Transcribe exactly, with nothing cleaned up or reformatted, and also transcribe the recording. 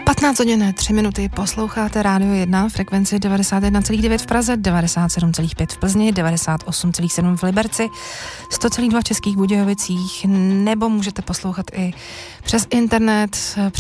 patnáct hodin, tři minuty, posloucháte Rádio jedna, frekvenci devadesát jedna celá devět v Praze, devadesát sedm celá pět v Plzni, devadesát osm celá sedm v Liberci, sto celá dva v Českých Budějovicích, nebo můžete poslouchat i přes internet, přes